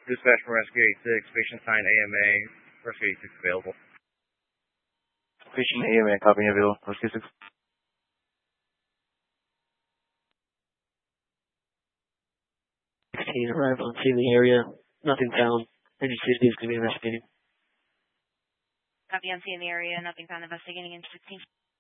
Dispatch from Rescue 86, patient sign AMA, Rescue 86 available. Patient AMA, copy available, Rescue 6. 16 arrived on scene in the area. Nothing found. Energy City is going to be investigating. Copy on scene in the area. Nothing found. Investigating in 16.